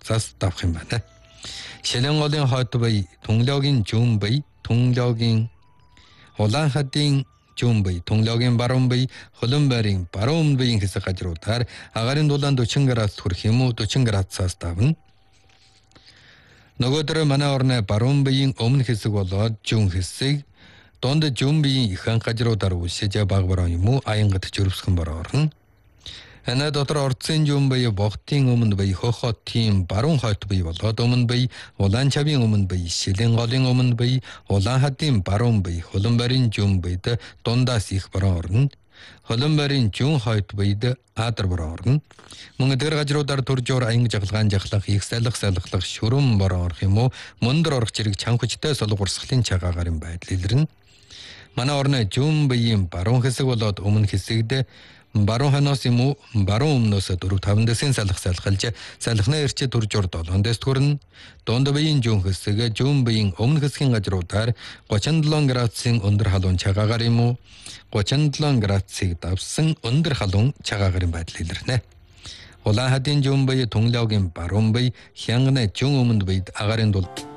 цаас давах юм байна. Шилэн голын хойд бие, тунлогийн зүүн бие, тунлогийн улаан хадын зүүн бие, тунлогийн баруун бие, хөлөн байрын баруун биеийн хэсэг газруудаар агарын дулаан 40 градус хүрэх юм уу 40 градусаас давна. Нөгөөдөр манай орны баруун биеийн өмнө хэсэг болоод зүүн хэсэг донд зүүн биеийн их газруудаар үсэж баг бороо юм уу аянгад жирвсгэн бороо орно. Анаа дотор орцын зүүн бие богтын өмнө бие хохотын баруун хойд бие болоод өмнө бие улаан чавын өмнө бие шилэн голын өмнө бие улаан хадын баруун бие хөлөн барийн зүүн биед дундаас их бороо орно. Хөлөн барийн зүүн хойд биед адар бороо орно. Мөн эдгээр газруудаар төржөөр аянг жагалгаан жаглах их салхах шүрэн бороо орох юм уу мөндөр орох зэрэг чанхучтай солгурсгалын цагаагаар юм байдал илэрнэ. Манай орны зүүн биеийн баруун хэсэг болоод өмнө хэсэгд баруун хойноос юм уу баруун өмнөөс 4-5 дэсийн салхалж салхины эрчээ төржөөр 7 дэс төрнө. Дунд биеийн зүүн хэсэг зүүн биеийн өмнө хэсгийн газруудаар 37 градусын өндөр халуун цагаагаар юм уу 37 градусыг давсан өндөр халуун цагаагаар байдал илэрнэ. Улаан хадын зүүн бие тунлогийн баруун бие хянганы зүүн өмнөд биед агарын дул